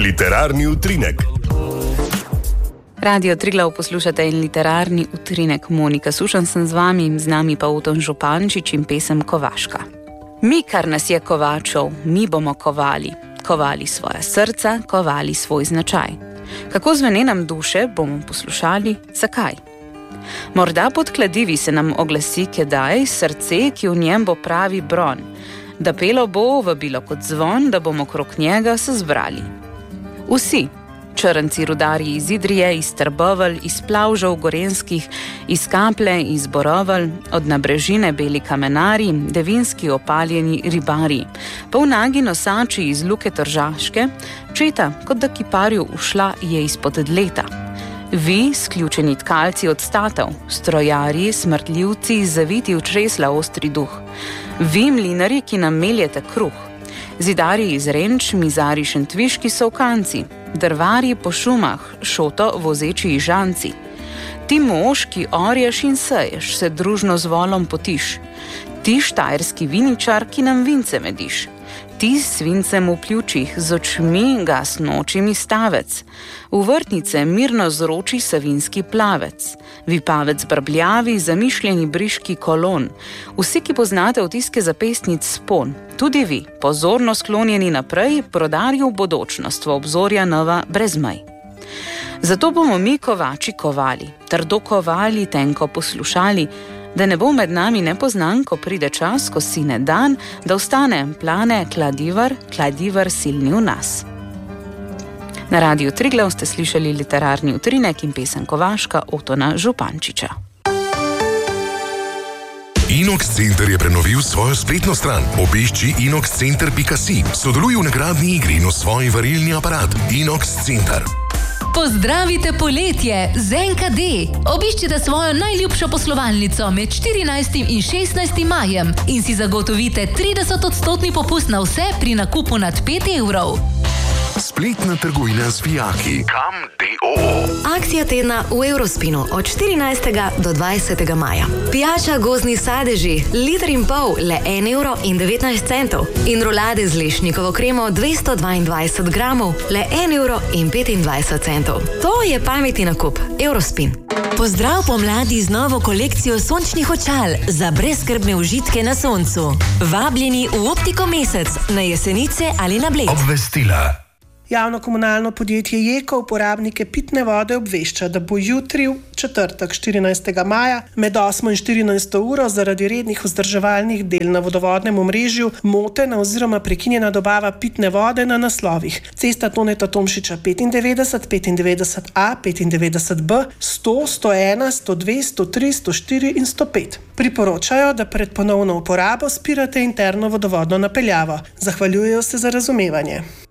Literarni utrinek. Radio Triglav poslušate in literarni utrinek. Monika Sušanj sem z vami, z nami pa Oton Župančič in pesem Kovaška. Mi, kar nas je kovačov, mi bomo kovali. Kovali svoja srca, kovali svoj značaj. Kako zvene nam duše, bomo poslušali, zakaj. Morda pod kladivi se nam oglasi kedaj, srce, ki v njem bo pravi bron, da pelo bo vabilo kot zvon, da bomo krog njega se zbrali. Vsi, črnci rudarji iz Idrije, iz Trbovelj, iz Plavžev gorenskih, iz Kaple, iz Borovelj, od nabrežine beli kamenari, devinski opaljeni ribari, polnagi nosači iz Luke Tržaške, četa, kot da kiparju ušla je izpod dleta. Vi, sključeni tkalci od statov, strojarji, smrtljivci, zaviti v čresla ostri duh. Vi, mlinari, ki nam meljete kruh. Zidarji iz Renč, mizari šentviški sovkanci, drvarji po šumah, šoto vozeči žanci. Ti mož, ki orješ in seješ, se družno z volom potiš. Ti štajerski viničar, ki nam vince mediš. Ti s svincem v pljučih, z očmi gasnočimi stavec. V vrtnice mirno zroči savinski plavec. Vipavec brbljavi, zamišljeni briški kolon. Vsi, ki poznate vtiske zapestnic spon. Tudi vi, pozorno sklonjeni naprej, prodarju bodočnost v obzorja nova brez mej. Zato bomo mi kovači kovali, trdo kovali, tenko poslušali, da ne bo med nami nepoznan, ko pride čas, ko sine dan, da ostane plane kladivar silni v nas. Na Radiu Triglav ste slišali literarni utrinek in pesem Kovaška Otona Župančiča. Inox Center je prenovil svojo spletno stran. Obišči inoxcenter.si, sodeluj v nagradni igri in osvoji varilni aparat Inox Center. Pozdravite poletje z NKD. Obiščite svojo najljubšo poslovalnico med 14. in 16. majem in si zagotovite 30% popust na vse pri nakupu nad 5 evrov. Spletna trgovina z vijaki. Kam.do. Akcija tedna v Eurospinu od 14. do 20. maja. Pijača gozdni sadeži, liter in pol, le 1,19 € in rolade z lešnikovo kremo 222 gramov, le 1,25 €. To je pametni nakup. Eurospin. Pozdrav pomladi z novo kolekcijo sončnih očal za brezskrbne užitke na soncu. Vabljeni v Optiko Mesec, na Jesenice ali na Bled. Obvestila. Javno komunalno podjetje Jeko uporabnike pitne vode obvešča, da bo jutri, v četrtek 14. maja, med 8 in 14 uro zaradi rednih vzdrževalnih del na vodovodnem omrežju motena oziroma prekinjena dobava pitne vode na naslovih: Cesta Toneta Tomšiča 95, 95A, 95B, 100, 101, 102, 103, 104 in 105. Priporočajo, da pred ponovno uporabo spirate interno vodovodno napeljavo. Zahvaljujejo se za razumevanje.